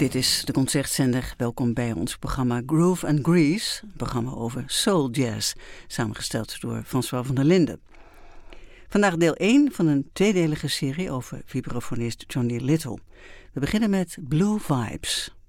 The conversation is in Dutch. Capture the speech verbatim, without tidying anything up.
Dit is de Concertzender. Welkom bij ons programma Groove and Grease. Een programma over soul jazz, samengesteld door François van der Linden. Vandaag deel één van een tweedelige serie over vibrafonist Johnny Little. We beginnen met Blue Vibes.